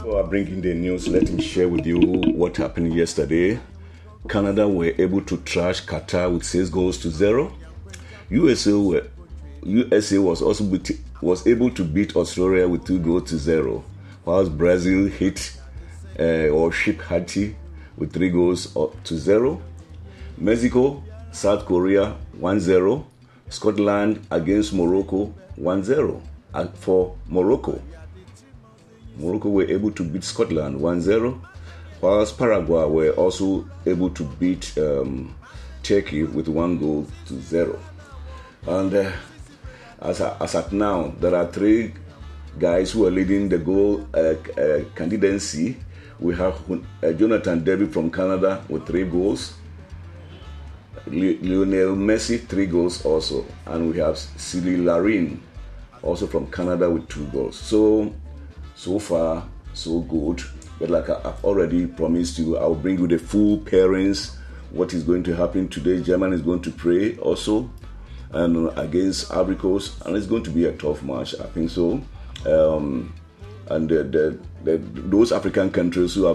So I bring in the news. Let me share with you what happened yesterday. Canada were able to trash Qatar with 6-0. USA was able to beat Australia with 2-0, whilst Brazil hit or shipped Haiti with 3-0. Mexico, South Korea 1-0. Scotland against Morocco 1-0. For Morocco were able to beat Scotland 1-0, whilst Paraguay were also able to beat Turkey with 1-0. And as at now, there are 3 guys who are leading the goal candidacy. We have Jonathan David from Canada with 3 goals. Lionel Messi 3 goals also, and we have Céline Larin also from Canada with 2 goals. So far, so good. But like I've already promised you, I'll bring you the full pairings. What is going to happen today? Germany is going to play also, and against Ivory Coast, and it's going to be a tough match. I think so. And those African countries who have